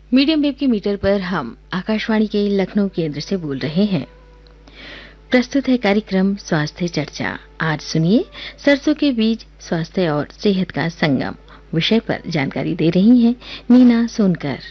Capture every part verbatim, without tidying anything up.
Medium wave के metre पर हम आकाशवाणी के लखनऊ केंद्र से बोल रहे हैं। प्रस्तुत है कार्यक्रम स्वास्थ्य चर्चा। आज सुनिए सरसों के बीज स्वास्थ्य और सेहत का संगम विषय पर जानकारी दे रही हैं नीना सोनकर।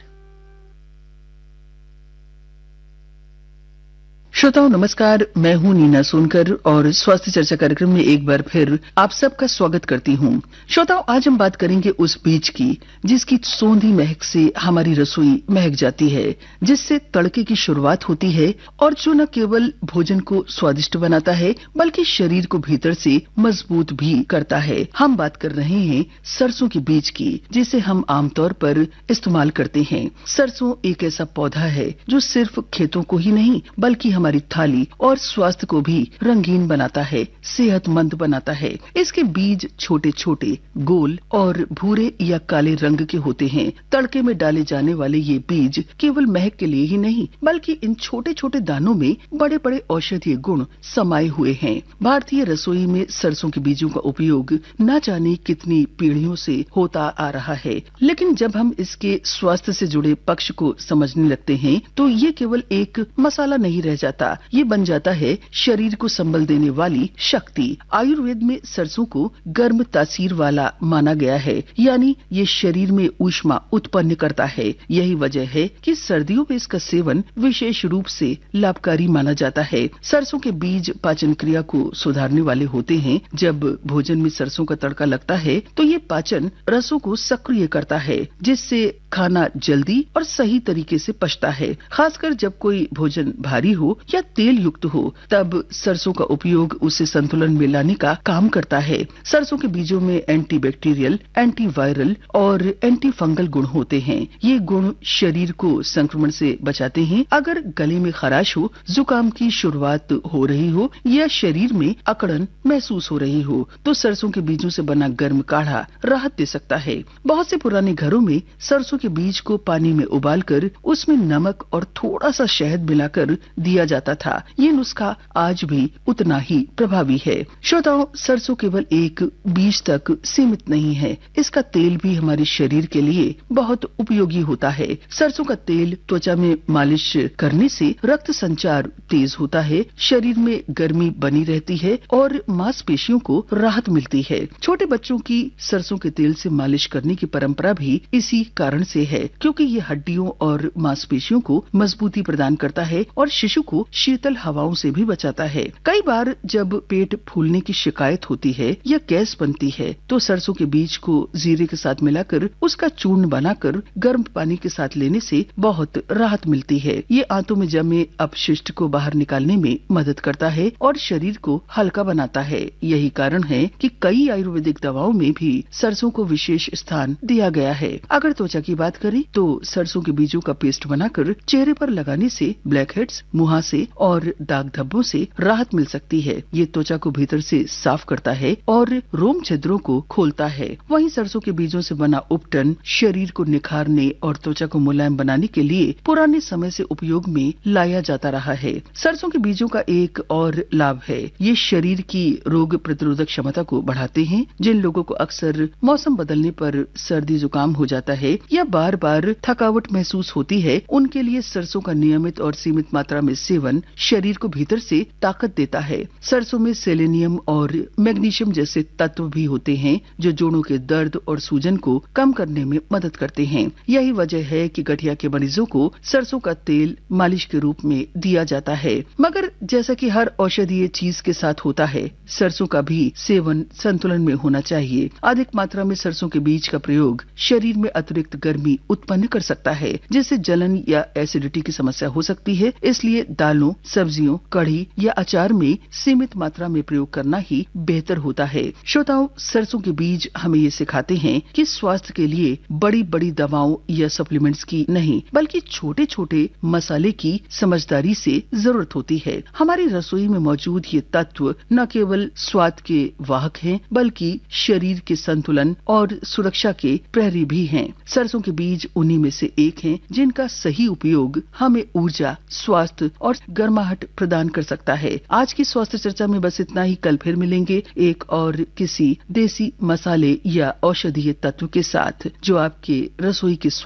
श्रोताओं नमस्कार, मैं हूं नीना सोनकर और स्वास्थ्य चर्चा कार्यक्रम में एक बार फिर आप सबका स्वागत करती हूं। श्रोताओं, आज हम बात करेंगे उस बीज की जिसकी सौंधी महक से हमारी रसोई महक जाती है, जिससे तड़के की शुरुआत होती है और जो न केवल भोजन को स्वादिष्ट बनाता है बल्कि शरीर को भीतर से मजबूत भी करता है। हम बात कर रहे हैं सरसों के बीज की, जिसे हम आमतौर पर इस्तेमाल करते हैं। सरसों एक ऐसा पौधा है जो सिर्फ खेतों को ही नहीं बल्कि हमारी थाली और स्वास्थ्य को भी रंगीन बनाता है, सेहतमंद बनाता है। इसके बीज छोटे छोटे, गोल और भूरे या काले रंग के होते हैं। तड़के में डाले जाने वाले ये बीज केवल महक के लिए ही नहीं बल्कि इन छोटे छोटे दानों में बड़े बड़े औषधीय गुण समाये हुए हैं। भारतीय रसोई में सरसों के बीजों का उपयोग न जाने कितनी पीढ़ियों से होता आ रहा है, लेकिन जब हम इसके स्वास्थ्य से जुड़े पक्ष को समझने लगते हैं तो ये केवल एक मसाला नहीं रह जाता, ये बन जाता है शरीर को संबल देने वाली शक्ति। आयुर्वेद में सरसों को गर्म तासीर वाला माना गया है, यानी ये शरीर में ऊष्मा उत्पन्न करता है। यही वजह है कि सर्दियों में इसका सेवन विशेष रूप से लाभकारी माना जाता है। सरसों के बीज पाचन क्रिया को सुधारने वाले होते हैं। जब भोजन में सरसों का तड़का लगता है तो ये पाचन रसों को सक्रिय करता है, जिससे खाना जल्दी और सही तरीके से पचता है। खासकर जब कोई भोजन भारी हो या तेल युक्त हो, तब सरसों का उपयोग उसे संतुलन में लाने का काम करता है। सरसों के बीजों में एंटीबैक्टीरियल, एंटीवायरल और एंटी फंगल गुण होते हैं। ये गुण शरीर को संक्रमण से बचाते हैं। अगर गले में खराश हो, जुकाम की शुरुआत हो रही हो या शरीर में अकड़न महसूस हो रही हो, तो सरसों के बीजों से बना गर्म काढ़ा राहत दे सकता है। बहुत से पुराने घरों में सरसों के बीज को पानी में उबालकर उसमें नमक और थोड़ा सा शहद मिलाकर दिया जाता था। ये नुस्खा आज भी उतना ही प्रभावी है। श्रोताओं, सरसों केवल एक बीज तक सीमित नहीं है, इसका तेल भी हमारे शरीर के लिए बहुत उपयोगी होता है। सरसों का तेल त्वचा में मालिश करने से रक्त संचार तेज होता है, शरीर में गर्मी बनी रहती है और मांसपेशियों को राहत मिलती है। छोटे बच्चों की सरसों के तेल से मालिश करने की परंपरा भी इसी कारण से है, क्योंकि ये हड्डियों और मांसपेशियों को मजबूती प्रदान करता है और शिशु को शीतल हवाओं से भी बचाता है। कई बार जब पेट फूलने की शिकायत होती है या गैस बनती है तो सरसों के बीज को जीरे के साथ मिलाकर उसका चूर्ण बनाकर गर्म पानी के साथ लेने से बहुत राहत मिलती है। ये आंतों में जमे अपशिष्ट को बाहर निकालने में मदद करता है और शरीर को हल्का बनाता है। यही कारण है कि कई आयुर्वेदिक दवाओं में भी सरसों को विशेष स्थान दिया गया है। अगर त्वचा की बात करें तो सरसों के बीजों का पेस्ट बनाकर चेहरे पर लगाने से ब्लैक हेड्स, मुहासे और दाग धब्बों से राहत मिल सकती है। ये त्वचा को भीतर से साफ करता है और रोम छिद्रों को खोलता है। वहीं सरसों के बीजों से बना उपटन शरीर को निखारने और त्वचा को मुलायम बनाने के लिए पुराने समय से उपयोग में लाया जाता रहा है। सरसों के बीजों का एक और लाभ है, ये शरीर की रोग प्रतिरोधक क्षमता को बढ़ाते हैं। जिन लोगों को अक्सर मौसम बदलने पर सर्दी जुकाम हो जाता है या बार बार थकावट महसूस होती है, उनके लिए सरसों का नियमित और सीमित मात्रा में सेवन शरीर को भीतर से ताकत देता है। सरसों में सेलेनियम और मैग्नीशियम जैसे तत्व भी होते हैं जो जोड़ों के दर्द और सूजन को कम करने में मदद करते हैं। यही वजह है कि गठिया के मरीजों को सरसों का तेल मालिश के रूप में दिया जाता है। मगर जैसा कि हर औषधीय चीज के साथ होता है, सरसों का भी सेवन संतुलन में होना चाहिए। अधिक मात्रा में सरसों के बीज का प्रयोग शरीर में अतिरिक्त गर्मी उत्पन्न कर सकता है, जिससे जलन या एसिडिटी की समस्या हो सकती है। इसलिए दालों, सब्जियों, कढ़ी या अचार में सीमित मात्रा में प्रयोग करना ही बेहतर होता है। श्रोताओं, सरसों के बीज हमें ये सिखाते हैं कि स्वास्थ्य के लिए बड़ी बड़ी दवाओं या सप्लीमेंट्स की नहीं बल्कि छोटे छोटे मसाले की समझदारी से जरूरत होती है। हमारी रसोई में मौजूद ये तत्व न केवल स्वाद के वाहक हैं बल्कि शरीर के संतुलन और सुरक्षा के प्रहरी भी हैं। सरसों के बीज उन्हीं में से एक हैं जिनका सही उपयोग हमें ऊर्जा, स्वास्थ्य और गर्माहट प्रदान कर सकता है। आज की स्वास्थ्य चर्चा में बस इतना ही। कल फिर मिलेंगे एक और किसी देसी मसाले या औषधीय तत्व के साथ जो आपके रसोई के